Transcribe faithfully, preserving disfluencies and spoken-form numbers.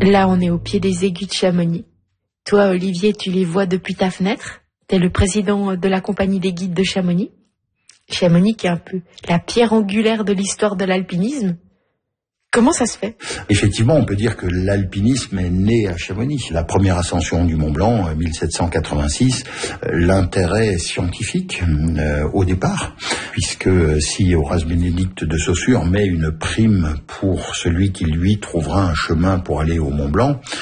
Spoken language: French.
Là, on est au pied des aigus de Chamonix. Toi, Olivier, tu les vois depuis ta fenêtre. T'es le président de la compagnie des guides de Chamonix. Chamonix qui est un peu la pierre angulaire de l'histoire de l'alpinisme. Comment ça se fait ? Effectivement, on peut dire que l'alpinisme est né à Chamonix. La première ascension du Mont Blanc, mille sept cent quatre-vingt-six, l'intérêt scientifique euh, au départ, puisque si Horace Bénédicte de Saussure met une prime pour celui qui lui trouvera un chemin pour aller au Mont Blanc,